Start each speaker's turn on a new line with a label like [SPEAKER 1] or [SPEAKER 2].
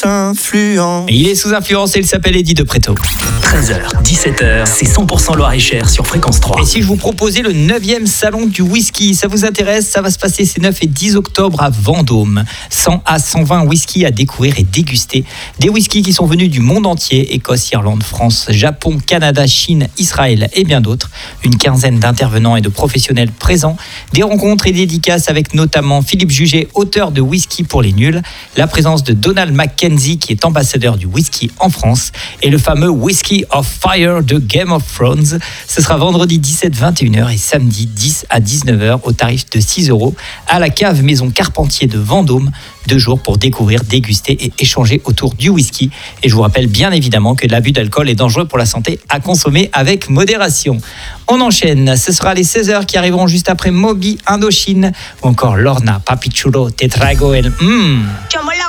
[SPEAKER 1] influence.
[SPEAKER 2] Il est sous influence et il s'appelle Eddie de Pretto.
[SPEAKER 3] 13h, 17h, c'est 100% Loir-et-Cher sur Fréquence 3.
[SPEAKER 2] Et si je vous proposais le 9e salon du whisky, ça vous intéresse? Ça va se passer ces 9 et 10 octobre à Vendôme. 100 à 120 whiskies à découvrir et déguster. Des whiskies qui sont venus du monde entier, Écosse, Irlande, France, Japon, Canada, Chine, Israël et bien d'autres. Une quinzaine d'intervenants et de professionnels présents. Des rencontres et dédicaces avec notamment Philippe Juget, auteur de Whisky pour les nuls. La présence de Donald McKenzie qui est ambassadeur du whisky en France. Et le fameux Whisky of Fire de Game of Thrones. Ce sera vendredi 17-21h et samedi 10 à 19h au tarif de 6 € à la cave Maison Carpentier de Vendôme. 2 jours pour découvrir, déguster et échanger autour du whisky. Et je vous rappelle bien évidemment que l'abus d'alcool est dangereux pour la santé, à consommer avec modération. On enchaîne, ce sera les 16h qui arriveront juste après Moby Indochine ou encore Lorna, Papi Chulo, Te Traigo el...